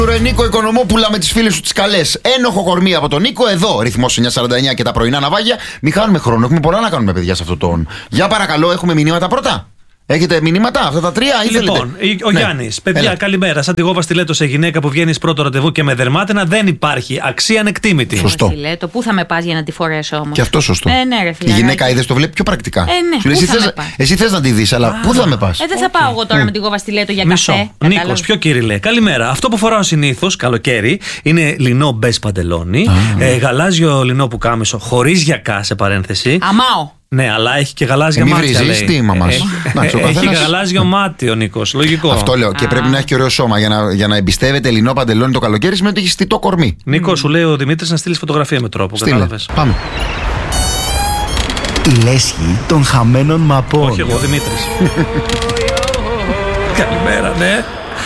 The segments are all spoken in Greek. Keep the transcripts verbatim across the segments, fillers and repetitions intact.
Νίκο Οικονομόπουλα με τις φίλες σου τις καλές. Ένοχο κορμί από τον Νίκο. Εδώ ρυθμός εννιά σαράντα εννιά και τα πρωινά ναυάγια. Μην χάνουμε χρόνο. Έχουμε πολλά να κάνουμε, παιδιά, σε αυτό το. Για παρακαλώ, έχουμε μηνύματα πρώτα. Έχετε μηνύματα, αυτά τα τρία, ή Λοιπόν, θέλετε? ο Ναι. Γιάννης, παιδιά, Έλα. καλημέρα. Σαν τη γόβα στιλέτο σε γυναίκα που βγαίνει πρώτο ραντεβού και με δερμάτινα δεν υπάρχει. Αξία ανεκτήμητη. Σωστό. Βασιλέτο, πού θα με πας για να τη φορέσω όμως? Και αυτό σωστό. Ε, ναι, ρε, Η φιλαράκι. γυναίκα είδες το βλέπει πιο πρακτικά. Ε, ναι, Σου λέει, πού εσύ, θα θες, με πας? εσύ θες να τη δεις, αλλά πού θα με πας? Ε, δεν θα πάω εγώ τώρα με τη γόβα στιλέτο για Μισό. καφέ. Νίκος, κατάλαβες. πιο κυριλέ. Καλημέρα. Αυτό που φοράω συνήθως, καλοκαίρι, είναι λινό μπες παντελόνι, ε, γαλάζιο λινό πουκάμισο, χωρίς γιακά σε παρένθεση. Αμάω. Ναι, αλλά έχει και γαλάζια Ε, μη μάτια. βρίζεις, λέει. τι, μαμάς. Έχει, Εντάξει, ο έχει καθένας- γαλάζιο μάτι ο Νίκος. Λογικό. Αυτό λέω. Και πρέπει να έχει και ωραίο σώμα. Για να, για να εμπιστεύεται λινό παντελόνι το καλοκαίρι σημαίνει ότι έχει στιτό κορμί. Νίκο, σου λέει ο Δημήτρης να στείλει φωτογραφία με τρόπο. Στείλε. Κατάλαβες. Πάμε. Η λέσχη των χαμένων μαπών. Όχι εγώ, Δημήτρης. Καλημέρα, ναι.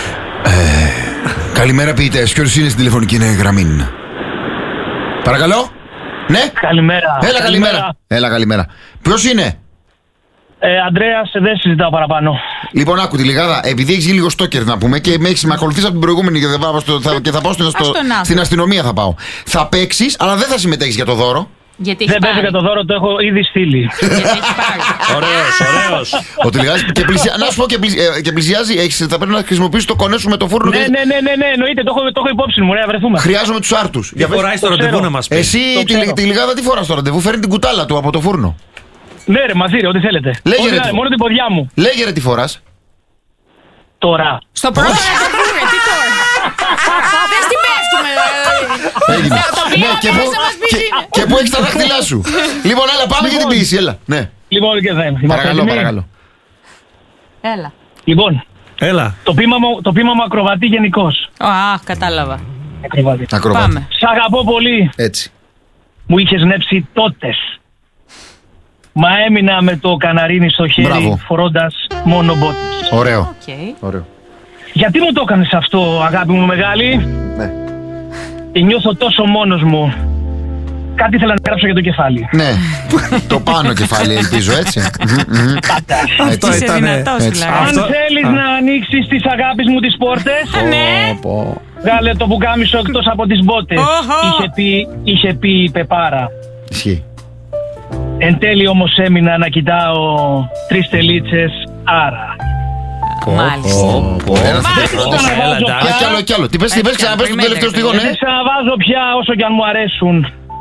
Καλημέρα, ποιητές. Ποιος είναι στην τηλεφωνική γραμμή? Παρακαλώ. Ναι. Καλημέρα. Έλα, καλημέρα. Έλα, καλημέρα. Ποιος είναι? Ε, Ανδρέας, δεν συζητάω παραπάνω. Λοιπόν, άκου τη λιγάδα. Επειδή έχει λίγο στόκερ να πούμε και με έχει ακολουθήσει από την προηγούμενη και θα πάω, στο, θα, και θα πάω στο, Ας τον άφηνε. στην αστυνομία. Θα πάω. Θα παίξει, αλλά δεν θα συμμετέχει για το δώρο. Γιατί έχει Δεν παίζω πάρει. για το δώρο, το έχω ήδη στείλει. Γιατί έχει πάρει. Ωραίος, ωραίος. Ο τηλεγάζης και, πλησια... να σου πω και, πλησι... ε, και πλησιάζει. Έχεις... Θα πρέπει να χρησιμοποιήσει το κονέ σου με το φούρνο. ναι, και... ναι, ναι, ναι, ναι, εννοείται, το έχω, το έχω υπόψη μου, ωραία, βρεθούμε. Χρειάζομαι του άρτου. Τι φοράει στο το ραντεβού ξέρω. να μας πει. Εσύ Το τη, ξέρω. τη λιγάδα τι φορά στο ραντεβού? Φέρνει την κουτάλα του από το φούρνο. Ναι, ρε, μαζί, ρε, ό,τι θέλετε. Λέγε, Ό,τι ρε, να- του. μόνο την ποδιά μου. Λέγε ρε τι φορά. Τώρα. Στο πρώτο ραντεβού, ρε, τι τώρα. Δεν στην πέφτουμε, Έγινε. Το Ναι, πλέον και μέσα πού, μας πει και, είναι. και πού έχει τα δάχτυλά σου. Λοιπόν, έλα, πάμε για την Λοιπόν. ποιήση, έλα. Ναι. Λοιπόν, και δεν. Είμαστε Παρακαλώ, έτοιμοι? παρακαλώ. Έλα. Λοιπόν, Έλα. το ποίημα μου, το ποίημα μου ακροβατεί γενικώς. Α, κατάλαβα. Ακροβατεί. Ακροβάτη. Πάμε. Σ' αγαπώ πολύ. Έτσι. Μου είχες νέψει τότες. Μα έμεινα με το καναρίνι στο χέρι, Μπράβο. φορώντας μόνο μπότες. Ωραίο. Οκ. Ωραίο. Γιατί μου το έκανες αυτό, αγάπη μου μεγάλη? Ναι. Και νιώθω τόσο μόνος μου. Κάτι ήθελα να γράψω για το κεφάλι. Ναι. Το πάνω κεφάλι, ελπίζω, έτσι. Μμμ, μμμ. Αυτό Είσαι ήτανε. δυνατός, έτσι. φιλαράκι. Αν Αυτό- θέλεις Α. να ανοίξεις τις αγάπης μου τις πόρτες, Ναι. Πω, πω. βγάλε το πουκάμισο εκτός από τις μπότες. Οχο. Είχε πει, είχε πει η Πεπάρα. Ισχύει. Εν τέλει όμως έμεινα να κοιτάω τρεις τελίτσες, άρα. Μάλιστα. Ένα Μάλιστα. θεατρικό. Έλα, εντάξει. Α, κι άλλο, κι άλλο. Τι πες, τι πες, ξαναπες τον τελευταίο στιγμό, Δεν ναι. ξαναβάζω πια όσο κι αν μου αρέσουν.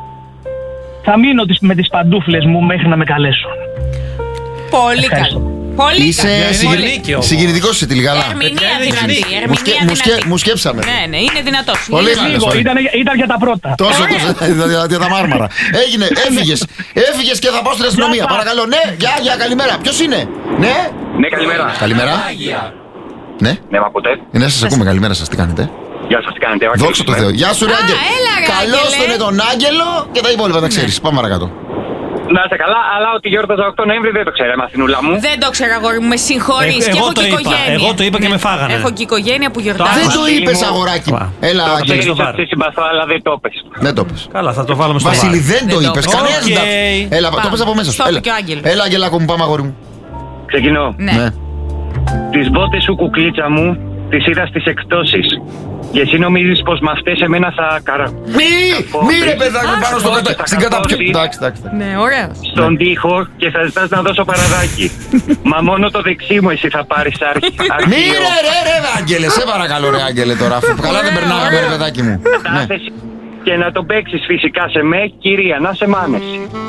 Θα μείνω τις- με τις παντούφλες μου μέχρι να με καλέσουν. Πολύ Ευχαριστώ. καλό. Πολύ Είσαι καλό. συγκινη- Πολύ. δίκαιο. συγκινητικός είσαι τη λιγάδα. Ερμηνεία Παιδιά, δυνατή. είναι Μου σκε- Ερμηνεία μου σκε- δυνατή. Μου σκέψαμε. Ναι, ναι, είναι δυνατός. Πολύ Είναι καλός. δυνατός. Λίγο, ήταν, ήταν για τα πρώτα. Τόσο, τόσο. για- Για τα μάρμαρα. Έγινε, έφυγες. Έφυγες και θα πάω στην αστυνομία. Παρακαλώ, ναι, γεια, γεια, καλημέρα. Ποιος είναι? Ναι. Ναι, καλημέρα. Καλημέρα. Ναι. Ναι, μα ποτέ. Ναι, σας ακούμε. Καλημέρα σας. Τι κάνετε? Γεια σας, τι κάνετε. ο Δόξα τω Άγγελος Θεώ. είμαι. Γεια σου, ρε Α, Άγγελε. έλα, ρε, Καλώς Άγγελε. τον τον Άγγελο και τα υπόλοιπα τα ξέρεις. Πάμε παρακάτω. Να είστε καλά, αλλά ότι γιόρταζα οκτώ Νοέμβρη δεν το ξέραμε, Αθηνούλα μου. Δεν το ξέρα, αγόρι μου, με συγχωρείς. Ε, Και εγώ έχω το και είπα, οικογένεια. εγώ το είπα και Ναι. με φάγανε. Έχω και οικογένεια που Δεν γιορτάζει. το Βασίλη είπες, μου. αγοράκι μου. Ά. Έλα, Το Άγγελε. ξέρεις βάρ. ότι συμπαθώ, αλλά δεν το πες. Δεν το πες. Καλά, θα το βάλουμε στο Βασίλη, βάρ. δεν το Δεν το είπες. είπα. Κανένας Οκ. δεν τα- Έλα, το Πάμε. πες από μέσα σου. Στο είπε Έλα. και ο Άγγελος. Έλα, Αγγελάκο μου, πάμε, αγόρι μου. Ξεκινώ. Ναι. Τις μπότες σου, κουκλίτσα μου, τις είδα στις εκτόσεις. Και εσύ νομίζεις πως με αυτές εμένα θα καρα... Μη, μη ρε παιδάκι μου πάνω στο Άστο, κατα... θα στην καταπιό. καθόσεις. Εντάξει, εντάξει. Ναι, ωραίος. στον τοίχο και θα ζητάς να δώσω παραδάκι. Μα μόνο το δεξί μου εσύ θα πάρεις αρχ... Μη αρχείο. ρε ρε ρε Άγγελε, σε παρακαλώ ρε Άγγελε τώρα. αφού Καλά δεν περνάμε ρε παιδάκι μου. Ναι. Κάθεσαι και να το παίξεις φυσικά σε με, κυρία, να σε μάνες.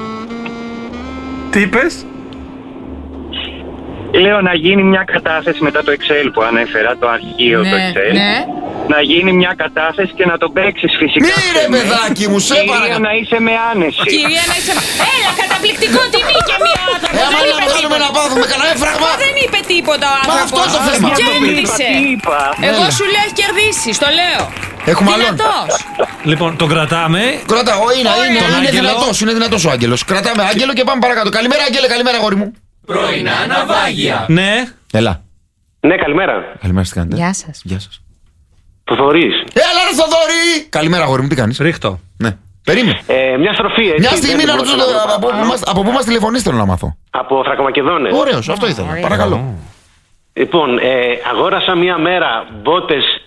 Τι είπες? Λέω να γίνει μια κατάθεση μετά το Excel που ανέφερα, το αρχείο Ναι, το Excel. ναι. Να γίνει μια κατάθεση και να το παίξεις φυσικά. Μη ρε σε με. παιδάκι μου, σε Κυρία, παρακαλώ. να είσαι με άνεση. Κυρία, να είσαι. Έλα, καταπληκτικό τιμή και μία Ε, άνθρωπο. άμα Δεν να είπε βγάλουμε ένα τίποτα. πάθο με κανένα έφραγμα. Δεν είπε τίποτα ο άνθρωπος. αυτό το θέμα. Κέρδισε. Τι είπα. Εγώ Έλα. σου λέω έχει κερδίσει, το λέω. Έχουμε άλλον. Δυνατός. Λοιπόν, τον κρατάμε. Κράτα, ο, είναι, είναι, Τον είναι Άγγελο. δυνατός, είναι δυνατός ο Άγγελος. Κρατάμε Άγγελο και πάμε παρακάτω. Καλημέρα Άγγελε, καλημέρα αγόρι μου. Ναι. Έλα. Ναι, καλημέρα. Καλημέρα, τι κάνετε? Γεια σας. Γεια σας. Το θωρείς. Έλα ρε Θοδωρή. Καλημέρα αγόρι μου, τι κάνεις? Ρίχτω. Ναι. Περίμενε. Ε, μια στροφή, έτσι. Μια στιγμή δεν να μπορούσα ρωτήσω βρω από πού παραπάνω. μας- από πού μας τηλεφωνείς, θέλω να μάθω. Από Θρακομακεδόνες. Ωραίος, αυτό ήθελα. ωραία. Παρακαλώ. Λοιπόν, ε, αγόρασα μία μέρα μπότες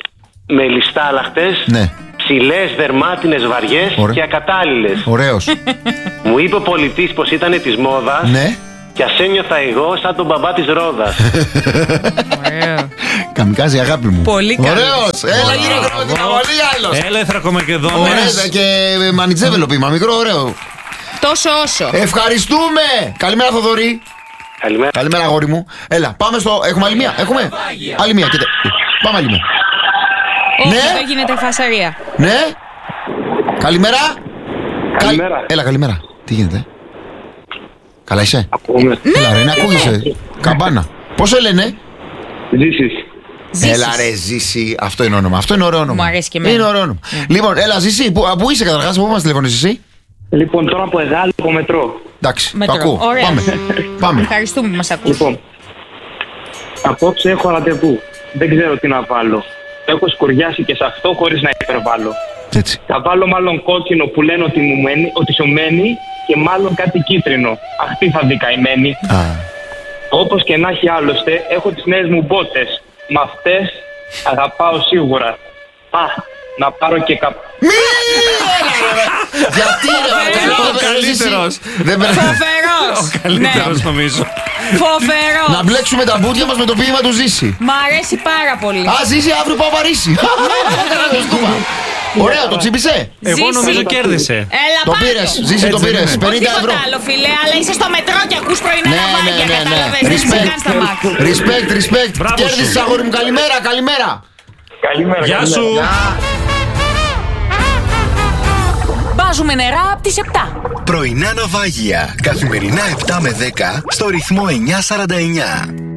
μελιστάλαχτες, Ναι. ψηλές δερμάτινες βαριές Ωραία. και ακατάλληλες. Ωραίος. Μου είπε ο πολιτής πως ήταν της μόδας Ναι. και ας ένιωθα εγώ σαν τον μπαμπά της Ρόδας. Ωραίο. Καμικάζι, αγάπη μου. Πολύ καλός. Ωραίος. Έλα, κύριε Κρόντινα, πολύ άλλος. Έλα, Θρακομακεδόνες. Ωραία, και μανιτζέβελο πείμα, μικρό, ωραίο. Τόσο όσο. Ευχαριστούμε. Καλημέρα, Θοδωρή. Καλημέρα. Καλημέρα, αγόρι μου. Έλα, πάμε στο. Έχουμε άλλη μία. Έχουμε. Άλλη μία. Κοίτα. Πάμε άλλη μία. Όχι, Ναι. εδώ γίνεται φασαρία. Ναι. Καλημέρα. Καλημέρα. Καλ- Έλα, καλημέρα. Τι γίνεται. Καλά είσαι. Ακούμε. Έλα, ρε, να ακούγεσαι. Καμπάνα. Πώς σε λένε. Ζήσεις. Ζήσεις. Έλα, ρε, Ζήση. Αυτό είναι όνομα. Αυτό είναι ωραίο όνομα. Μου αρέσει και εμένα. Είναι ωραίο όνομα. Λοιπόν, έλα, Ζήση. Πού, πού είσαι καταρχάς, πού μας τηλεφωνείς εσύ. Λοιπόν, τώρα από Εγάλη από μετρό. Εντάξει, Μετρό. το ακούω. Ωραία. Πάμε. Πάμε. Ευχαριστούμε που μας ακούς. Λοιπόν, απόψε έχω ραντεβού. Δεν ξέρω τι να βάλω. Έχω σκουριάσει και σε αυτό χωρίς να υπερβάλλω. Έτσι. Θα βάλω μάλλον κόκκινο που λένε ότι, μου μένει, ότι σου μένει και μάλλον κάτι κίτρινο. Αυτή θα δει καημένη. Α. Όπως και να έχει άλλωστε, έχω τις νέες μου μπότες. Μ' αυτές αγαπάω σίγουρα. Α, να πάρω και καπ... Γιατί ρε, Ο καλύτερος. Δεν πρέπει Φοβερός. Καλύτερος Ναι. νομίζω. Φοβερός. να μπλέξουμε τα μπούτια μας με το ποίημα του Ζήση. Μ' αρέσει πάρα πολύ. Α, Ζήση, αύριο πάω Παρίσι. Ωραία, το τσίπησε. Εγώ Ζήση. νομίζω κέρδισε. Έλα, Το πάρε πήρες, το. Ζήση, το Έτσι πήρες. είναι. πενήντα ευρώ. Τίποτα άλλο, φιλέ, αλλά είσαι στο μετρό και ακούς πρωινά Ναι, ναυάγια, ναι, ναι, ναι. κατάλαβες. Δεν είσαι Respect. καν στα μάτια. Respect, respect. Μπράβο σου. Κέρδισες, αγόρι μου. Καλημέρα, καλημέρα. Καλημέρα. Γεια σου. Βάζουμε νερά από τις επτά. Πρωινά ναυάγια. Καθημερινά επτά με δέκα στο ρυθμό εννιά σαράντα εννιά.